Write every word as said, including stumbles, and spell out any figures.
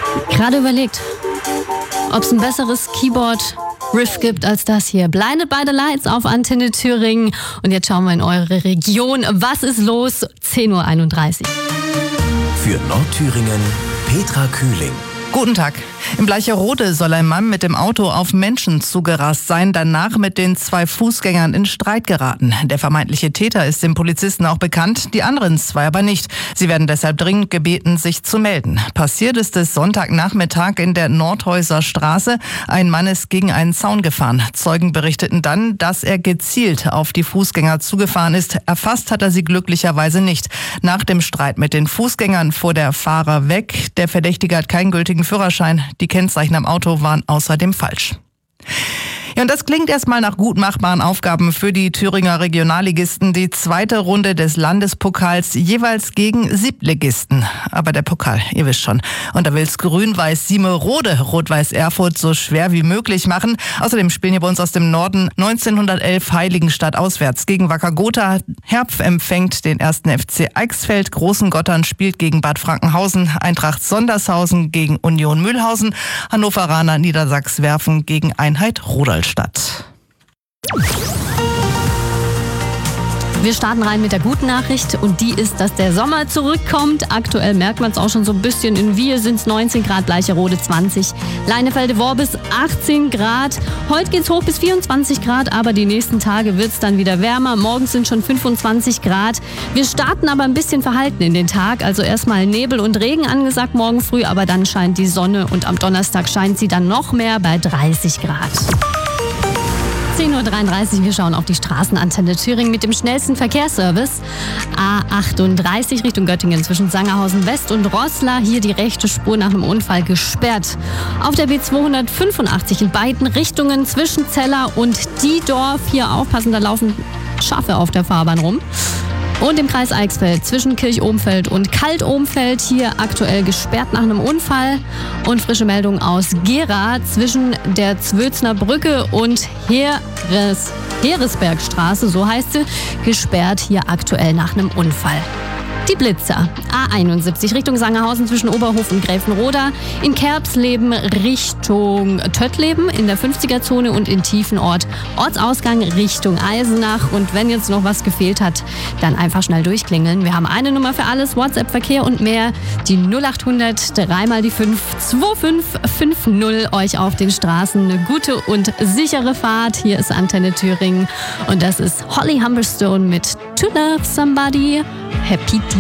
Gerade überlegt, ob es ein besseres Keyboard-Riff gibt als das hier. Blinded by the Lights auf Antenne Thüringen. Und jetzt schauen wir in eure Region. Was ist los? zehn Uhr einunddreißig. Für Nordthüringen, Petra Kühling. Guten Tag. Im Bleicherode soll ein Mann mit dem Auto auf Menschen zugerast sein, danach mit den zwei Fußgängern in Streit geraten. Der vermeintliche Täter ist den Polizisten auch bekannt, die anderen zwei aber nicht. Sie werden deshalb dringend gebeten, sich zu melden. Passiert ist es Sonntagnachmittag in der Nordhäuser Straße. Ein Mann ist gegen einen Zaun gefahren. Zeugen berichteten dann, dass er gezielt auf die Fußgänger zugefahren ist. Erfasst hat er sie glücklicherweise nicht. Nach dem Streit mit den Fußgängern fuhr der Fahrer weg. Der Verdächtige hat keinen gültigen Führerschein. Die Kennzeichen am Auto waren außerdem falsch. Ja, und das klingt erstmal nach gut machbaren Aufgaben für die Thüringer Regionalligisten. Die zweite Runde des Landespokals jeweils gegen Siebtligisten. Aber der Pokal, ihr wisst schon. Und da will's Grün-Weiß Siemerode, Rot-Weiß Erfurt so schwer wie möglich machen. Außerdem spielen hier bei uns aus dem Norden neunzehnhundertelf Heiligenstadt auswärts gegen Wacker Gotha. Herpf empfängt den ersten F C Eichsfeld. Großengottern spielt gegen Bad Frankenhausen. Eintracht Sondershausen gegen Union Mühlhausen. Hannoveraner Niedersachs werfen gegen Einheit Rudolstadt. Wir starten rein mit der guten Nachricht und die ist, dass der Sommer zurückkommt. Aktuell merkt man es auch schon so ein bisschen. In Wir sind es neunzehn Grad, Bleicherode zwanzig, Leinefelde-Worbis achtzehn Grad. Heute geht es hoch bis vierundzwanzig Grad, aber die nächsten Tage wird es dann wieder wärmer. Morgens sind schon fünfundzwanzig Grad. Wir starten aber ein bisschen verhalten in den Tag. Also erstmal Nebel und Regen angesagt morgen früh, aber dann scheint die Sonne und am Donnerstag scheint sie dann noch mehr bei dreißig Grad. zehn Uhr dreiunddreißig, wir schauen auf die Straßenantenne Thüringen mit dem schnellsten Verkehrsservice. A achtunddreißig Richtung Göttingen zwischen Sangerhausen West und Roßla. Hier die rechte Spur nach einem Unfall gesperrt. Auf der B zweihundertfünfundachtzig in beiden Richtungen zwischen Zeller und Diedorf. Hier aufpassen, da laufen Schafe auf der Fahrbahn rum. Und im Kreis Eichsfeld zwischen Kirch-Ohmfeld und Kalt-Ohmfeld hier aktuell gesperrt nach einem Unfall. Und frische Meldung aus Gera zwischen der Zwötzner Brücke und Heeres, Heeresbergstraße, so heißt sie, gesperrt hier aktuell nach einem Unfall. Die Blitzer. A einundsiebzig Richtung Sangerhausen zwischen Oberhof und Gräfenroda. In Kerbsleben Richtung Töttleben in der fünfziger-Zone und in Tiefenort Ortsausgang Richtung Eisenach. Und wenn jetzt noch was gefehlt hat, dann einfach schnell durchklingeln. Wir haben eine Nummer für alles, WhatsApp-Verkehr und mehr. Die null achthundert, dreimal die fünf, zwei fünf fünf null. Euch auf den Straßen eine gute und sichere Fahrt. Hier ist Antenne Thüringen und das ist Holly Humberstone mit To Love Somebody. Happy Tea.